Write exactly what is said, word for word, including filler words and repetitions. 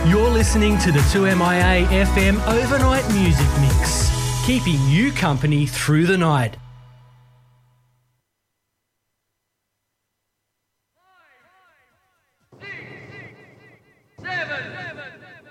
You're listening to the two M I A F M Overnight Music Mix, keeping you company through the night. Seven, seven, seven.